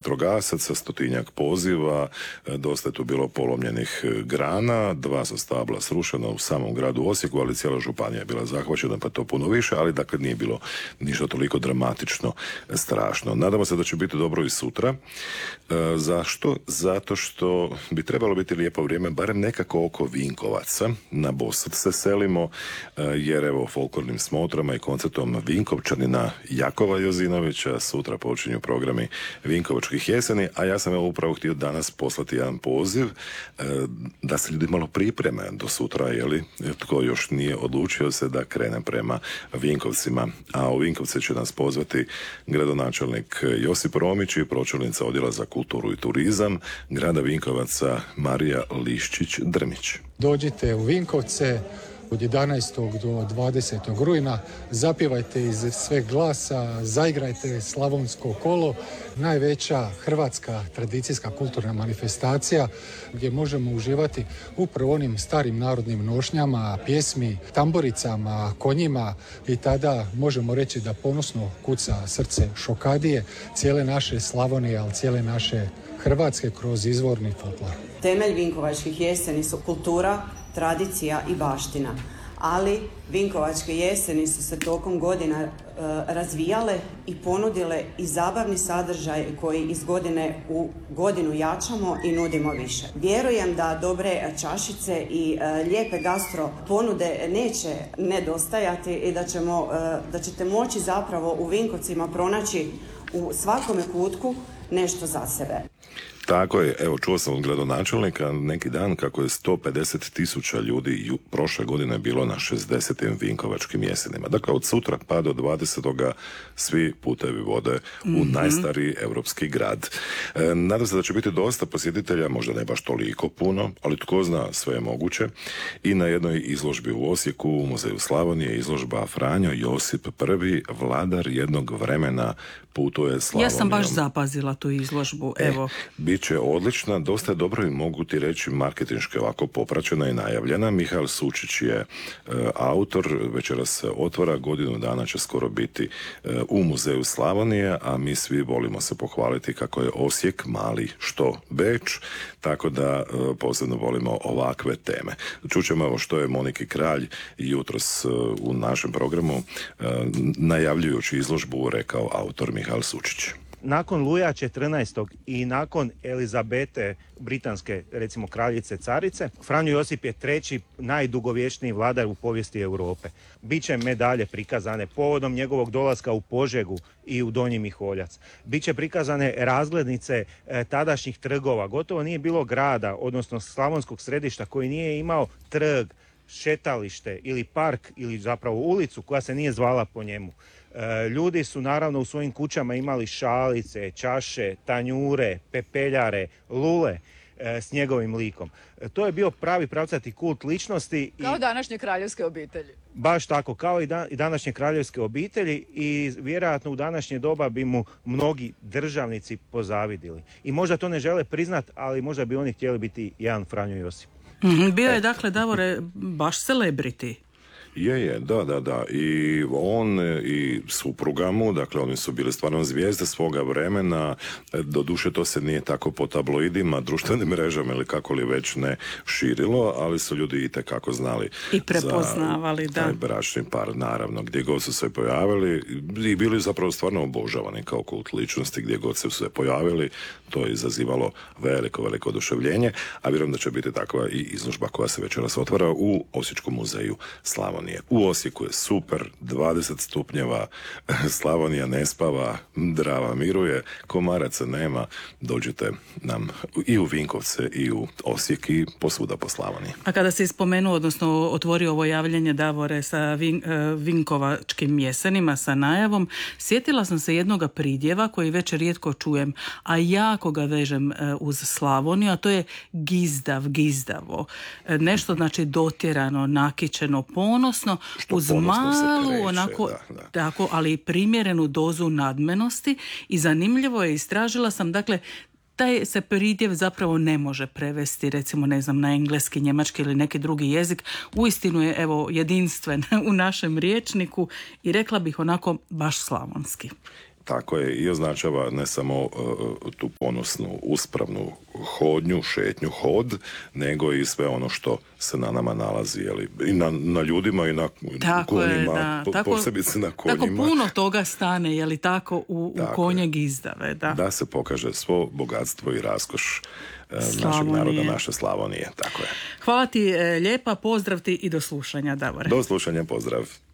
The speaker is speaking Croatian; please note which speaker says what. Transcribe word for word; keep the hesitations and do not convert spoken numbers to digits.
Speaker 1: vatrogasaca, stotinjak poziva, dosta je tu bilo polomljenih grana, dva su stabla srušena u samom gradu Osijeku, ali cijela županija je bila zahvaćena, pa to puno više, ali dakle nije bilo ništa toliko dramatično strašno. Nadamo se da će biti dobro i sutra. E, zašto? Zato što bi trebalo biti lijepo vrijeme, barem nekako oko Vinkovaca. Na Bosut se selimo, e, jer evo folklornim smotrama i koncertom Vinkovčanina Jakova Jozinovića sutra počinju programi Vinkovačkih jeseni, a ja sam evo upravo htio danas poslati jedan poziv e, da se ljudi malo pripreme do sutra, jeli, tko još nije odlučio se da krene prema Vinkovcima, a u Vinkovce će nas pozvati gradonačelnik Josip Romić i pročelnica odjela za kulturu i turizam grada Vinkovaca Marija Liščić-Drmić.
Speaker 2: Dođite u Vinkovce od jedanaestog do dvadesetog rujna, zapjevajte iz sveg glasa, zaigrajte Slavonsko kolo, najveća hrvatska tradicijska kulturna manifestacija gdje možemo uživati upravo onim starim narodnim nošnjama, pjesmi, tamburicama, konjima i tada možemo reći da ponosno kuca srce šokadije cijele naše Slavonije, ali cijele naše Hrvatske kroz izvorni folklor.
Speaker 3: Temelj Vinkovačkih jeseni su kultura, tradicija i baština, ali Vinkovačke jeseni su se tokom godina e, razvijale i ponudile i zabavni sadržaj koji iz godine u godinu jačamo i nudimo više. Vjerujem da dobre čašice i e, lijepe gastro ponude neće nedostajati i da, ćemo, e, da ćete moći zapravo u Vinkovcima pronaći u svakome kutku nešto za sebe.
Speaker 1: Tako je, evo čuo sam od gradonačelnika neki dan kako je sto pedeset tisuća ljudi ju, prošle godine bilo na šezdesetim Vinkovačkim jesenima. Dakle, od sutra pa do dvadesetoga svi putevi vode mm-hmm. u najstariji europski grad. E, nadam se da će biti dosta posjetitelja, možda ne baš toliko puno, ali tko zna, sve je moguće. I na jednoj izložbi u Osijeku, u Muzeju Slavonije, izložba Franjo Josip prvi, vladar jednog vremena putuje Slavonijom.
Speaker 4: Ja sam baš zapazila tu izložbu,
Speaker 1: e,
Speaker 4: evo.
Speaker 1: Biće odlična, dosta je dobro i mogu ti reći marketinški ovako popraćena i najavljena. Mihael Sučić je e, autor, večeras se otvara, godinu dana će skoro biti e, u Muzeju Slavonije, a mi svi volimo se pohvaliti kako je Osijek mali što Beč, tako da e, posebno volimo ovakve teme. Čućemo evo što je Moniki Kralj jutros e, u našem programu e, najavljujući izložbu rekao autor Mihael Sučić.
Speaker 5: Nakon Luja četrnaestog i nakon Elizabete, britanske, recimo kraljice carice, Franjo Josip je treći najdugovječniji vladar u povijesti Europe. Biće medalje prikazane povodom njegovog dolaska u Požegu i u Donji Miholjac. Biće prikazane razglednice e, tadašnjih trgova. Gotovo nije bilo grada, odnosno slavonskog središta koji nije imao trg, šetalište ili park ili zapravo ulicu koja se nije zvala po njemu. E, ljudi su naravno u svojim kućama imali šalice, čaše, tanjure, pepeljare, lule e, s njegovim likom. E, to je bio pravi pravcati kult ličnosti.
Speaker 6: Kao
Speaker 5: i,
Speaker 6: današnje kraljevske obitelji.
Speaker 5: Baš tako, kao i, da, i današnje kraljevske obitelji i vjerojatno u današnje doba bi mu mnogi državnici pozavidili. I možda to ne žele priznat, ali možda bi oni htjeli biti jedan Franjo Josip.
Speaker 4: Mm-hmm, bio je dakle, Davore, baš celebrity.
Speaker 1: Je, je, da, da, da. I on i supruga mu, dakle oni su bili stvarno zvijezde svoga vremena. Doduše to se nije tako po tabloidima, društvenim mrežama ili kako li već ne širilo, ali su ljudi itekako znali
Speaker 4: i prepoznavali,
Speaker 1: za
Speaker 4: da.
Speaker 1: taj bračni par, naravno, gdje god su se pojavili i bili zapravo stvarno obožavani kao kult ličnosti, gdje god su se pojavili, to je izazivalo veliko, veliko oduševljenje, a vjerujem da će biti takva i izložba koja se večeras otvara u Osječkom muzeju Slavonije. U Osijeku je super, dvadeset stupnjeva, Slavonija ne spava, Drava miruje, komaraca nema, dođite nam i u Vinkovce i u Osijek i posvuda po Slavoniji.
Speaker 4: A kada se ispomenuo, odnosno otvorio ovo javljanje, Davore, sa vin, Vinkovačkim jesenima, sa najavom, sjetila sam se jednoga pridjeva koji već rijetko čujem, a jako ga vežem uz Slavoniju, a to je gizdav, gizdavo. Nešto znači dotjerano, nakićeno, ponosno, uz malu, kreće, onako, da, da. Tako, ali primjerenu dozu nadmenosti i zanimljivo je, istražila sam, dakle, taj se pridjev zapravo ne može prevesti, recimo, ne znam, na engleski, njemački ili neki drugi jezik. Uistinu je, evo, jedinstven u našem rječniku i rekla bih onako baš slavonski.
Speaker 1: tako je, i označava ne samo uh, tu ponosnu, uspravnu hodnju, šetnju, hod, nego i sve ono što se na nama nalazi, jeli, i na, na ljudima i na
Speaker 4: tako
Speaker 1: konjima,
Speaker 4: je, da.
Speaker 1: po,
Speaker 4: tako,
Speaker 1: posebice na konjima.
Speaker 4: Tako puno toga stane, je li tako, u, u konjeg izdave. Da.
Speaker 1: da se pokaže svo bogatstvo i raskoš našeg
Speaker 4: Slavonije.
Speaker 1: naroda, naše Slavonije. Tako je.
Speaker 4: Hvala ti lijepa, pozdrav ti i do slušanja, Davore.
Speaker 1: Do slušanja, pozdrav.